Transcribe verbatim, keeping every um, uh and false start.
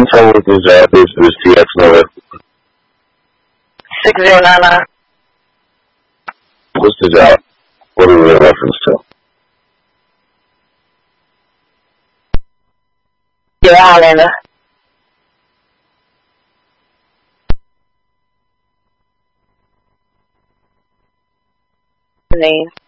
tell me what this job is for this T X number? six zero nine nine. What's the job? What are we in reference to? Yeah, Highlander. Name.